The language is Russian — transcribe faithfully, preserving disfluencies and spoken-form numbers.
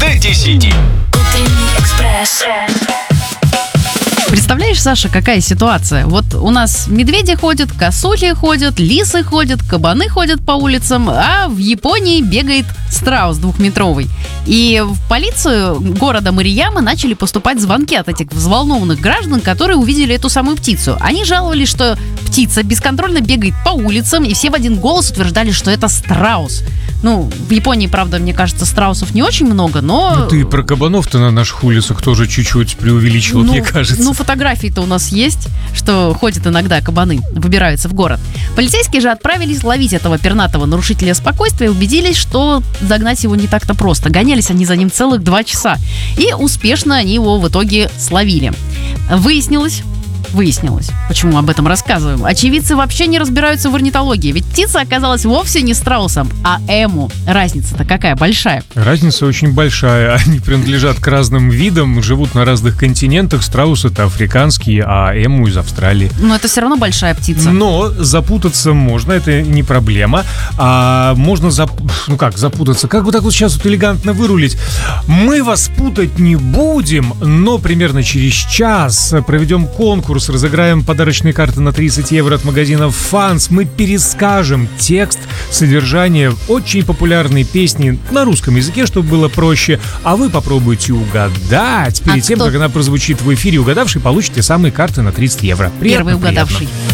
до десяти. Утренний экспресс. Представляешь, Саша, какая ситуация? Вот у нас медведи ходят, косули ходят, лисы ходят, кабаны ходят по улицам, а в Японии бегает страус двухметровый. И в полицию города Марияма начали поступать звонки от этих взволнованных граждан, которые увидели эту самую птицу. Они жаловались, что птица бесконтрольно бегает по улицам, и все в один голос утверждали, что это страус. Ну, в Японии, правда, мне кажется, страусов не очень много, но... Ну, ты про кабанов-то на наших улицах тоже чуть-чуть преувеличил, ну, мне кажется. Ну, фотографии-то у нас есть, что ходят иногда кабаны, выбираются в город. Полицейские же отправились ловить этого пернатого нарушителя спокойствия и убедились, что загнать его не так-то просто. Гонялись они за ним целых два часа. И успешно они его в итоге словили. Выяснилось... Выяснилось, почему об этом рассказываем. Очевидцы вообще не разбираются в орнитологии, ведь птица оказалась вовсе не страусом, а эму. Разница-то какая большая. Разница очень большая. Они принадлежат к разным видам, живут на разных континентах. Страус — это африканский, а эму из Австралии. Но это все равно большая птица. Но запутаться можно, это не проблема. А можно, зап... ну как запутаться? Как бы так вот сейчас вот элегантно вырулить? Мы вас путать не будем, но примерно через час проведем конкурс, разыграем подарочные карты на тридцать евро от магазина Фанс. Мы перескажем текст, содержание очень популярной песни на русском языке, чтобы было проще. А вы попробуйте угадать перед а тем, кто... как она прозвучит в эфире. Угадавший получите самые карты на тридцать евро. Приятно, Первый угадавший. Приятно.